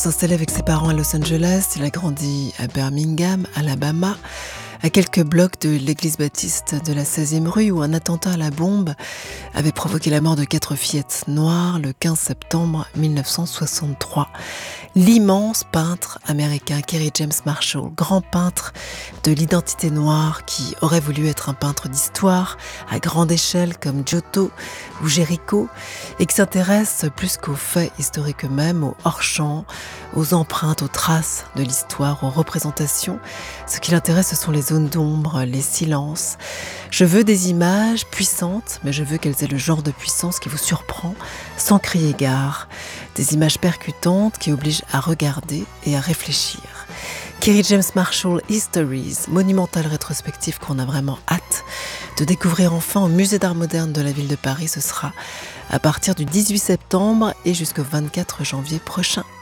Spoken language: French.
S'installer avec ses parents à Los Angeles, il a grandi à Birmingham, Alabama, à quelques blocs de l'église baptiste de la 16e rue où un attentat à la bombe avait provoqué la mort de 4 fillettes noires le 15 septembre 1963. L'immense peintre américain Kerry James Marshall, grand peintre de l'identité noire qui aurait voulu être un peintre d'histoire à grande échelle comme Giotto ou Géricault et qui s'intéresse plus qu'aux faits historiques eux-mêmes, aux hors-champs, aux empreintes, aux traces de l'histoire, aux représentations. Ce qui l'intéresse, ce sont les zones d'ombre, les silences. Je veux des images puissantes, mais je veux qu'elles aient le genre de puissance qui vous surprend sans crier gare. Des images percutantes qui obligent à regarder et à réfléchir. Kerry James Marshall Histories, monumentale rétrospective qu'on a vraiment hâte de découvrir enfin au Musée d'Art Moderne de la ville de Paris. Ce sera à partir du 18 septembre et jusqu'au 24 janvier prochain.